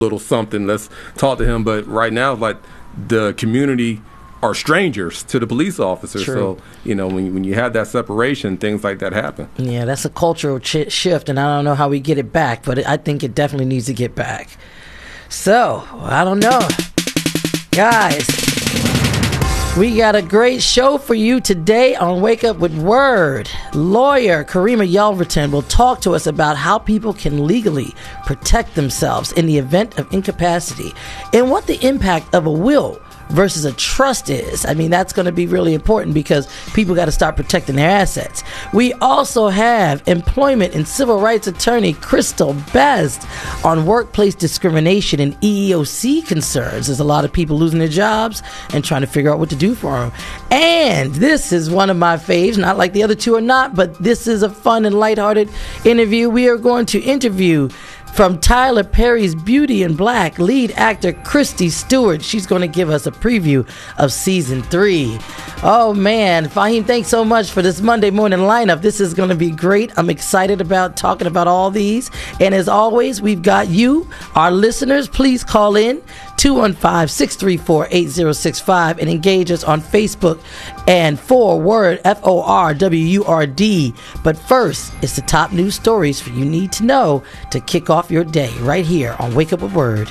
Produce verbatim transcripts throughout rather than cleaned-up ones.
little something. Let's talk to him. But right now, like, the community are strangers to the police officers. True. So, you know, when, when you have that separation, things like that happen. Yeah, that's a cultural ch- shift, and I don't know how we get it back, but it, I think it definitely needs to get back. So, I don't know. Guys, we got a great show for you today on Wake Up with Word. Lawyer Karima Yelverton will talk to us about how people can legally protect themselves in the event of incapacity and what the impact of a will versus a trust is. I mean, that's going to be really important because people got to start protecting their assets. We also have employment and civil rights attorney Crystal Best on workplace discrimination and E E O C concerns. There's a lot of people losing their jobs and trying to figure out what to do for them. And this is one of my faves, not like the other two are not, but this is a fun and lighthearted interview. We are going to interview from Tyler Perry's Beauty in Black, lead actor Christy Stewart. She's going to give us a preview of season three. Oh man, Fahim, thanks so much for this Monday morning lineup. This is going to be great. I'm excited about talking about all these. And as always, we've got you, our listeners. Please call in two one five, six three four, eight zero six five and engage us on Facebook and Forward, F O R W U R D. But first, it's the top news stories you need to know to kick off your day right here on Wake Up with Word.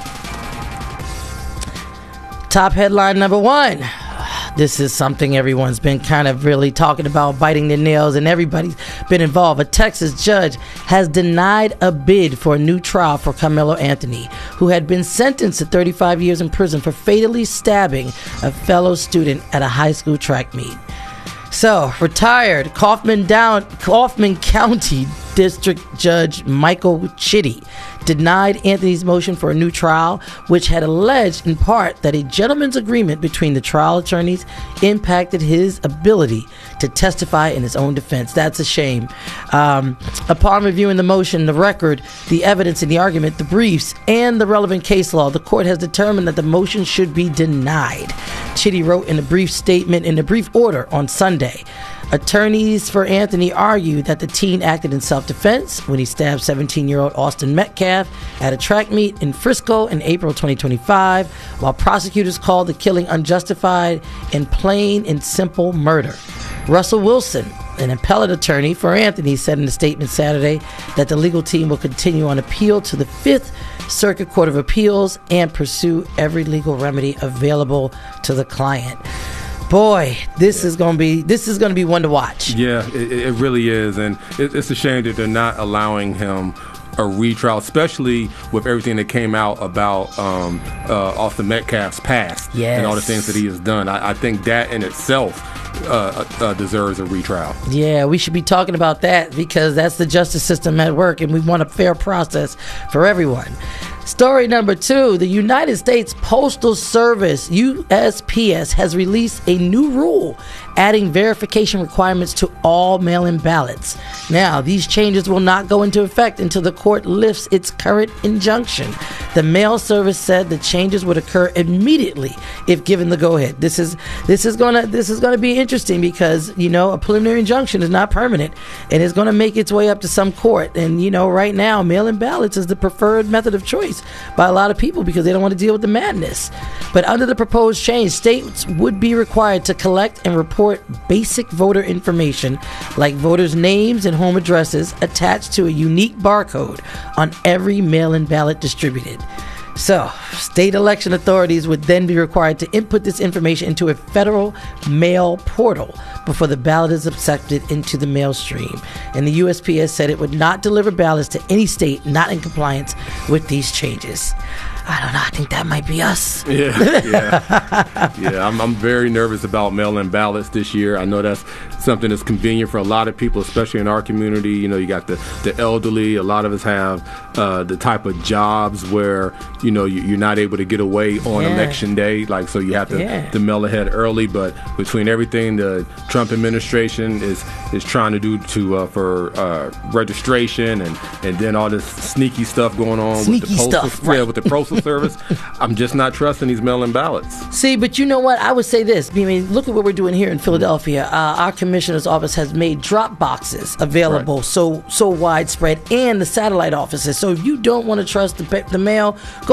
Top headline number one. This is something everyone's been kind of really talking about, biting their nails, and everybody's been involved. A Texas judge has denied a bid for a new trial for Carmelo Anthony, who had been sentenced to thirty-five years in prison for fatally stabbing a fellow student at a high school track meet. So, retired Kaufman, Down, Kaufman County District Judge Michael Chitty denied Anthony's motion for a new trial, which had alleged in part that a gentleman's agreement between the trial attorneys impacted his ability to testify in his own defense. That's a shame. Um, upon reviewing the motion, the record, the evidence in the argument, the briefs, and the relevant case law, the court has determined that the motion should be denied. Chitty wrote in a brief statement in a brief order on Sunday. Attorneys for Anthony argued that the teen acted in self-defense when he stabbed seventeen-year-old Austin Metcalf at a track meet in Frisco in April twenty twenty-five, while prosecutors called the killing unjustified and plain and simple murder. Russell Wilson, an appellate attorney for Anthony, said in a statement Saturday that the legal team will continue on appeal to the Fifth Circuit Court of Appeals and pursue every legal remedy available to the client. Boy, this yeah. is gonna be this is gonna be one to watch. Yeah, it, it really is, and it, it's a shame that they're not allowing him a retrial, especially with everything that came out about um, uh, Austin Metcalf's past yes. and all the things that he has done. I, I think that in itself uh, uh, deserves a retrial. Yeah, we should be talking about that because that's the justice system at work, and we want a fair process for everyone. Story number two, the United States Postal Service, U S P S, has released a new rule adding verification requirements to all mail-in ballots. Now, these changes will not go into effect until the court lifts its current injunction. The mail service said the changes would occur immediately if given the go-ahead. This is this is gonna this is gonna be interesting because, you know, a preliminary injunction is not permanent and it's gonna make its way up to some court. And, you know, right now, mail-in ballots is the preferred method of choice by a lot of people because they don't want to deal with the madness. But under the proposed change, states would be required to collect and report basic voter information like voters' names and home addresses attached to a unique barcode on every mail-in ballot distributed. So, state election authorities would then be required to input this information into a federal mail portal before the ballot is accepted into the mail stream. And the U S P S said it would not deliver ballots to any state not in compliance with these changes. I don't know. I think that might be us. Yeah, yeah, yeah. I'm, I'm very nervous about mail-in ballots this year. I know that's something that's convenient for a lot of people, especially in our community. You know, you got the, the elderly. A lot of us have uh, the type of jobs where, you know, you, you're not able to get away on yeah. election day. Like, so you have to, yeah. to mail ahead early. But between everything the Trump administration is is trying to do to uh, for uh, registration and, and then all this sneaky stuff going on sneaky with the postal, stuff, yeah, right. with the postal Postal Service, I'm just not trusting these mail-in ballots. See, but you know what? I would say this. I mean, look at what we're doing here in Philadelphia. Uh, our commissioner's office has made drop boxes available right. so so widespread, and the satellite offices. So if you don't want to trust the, the mail, go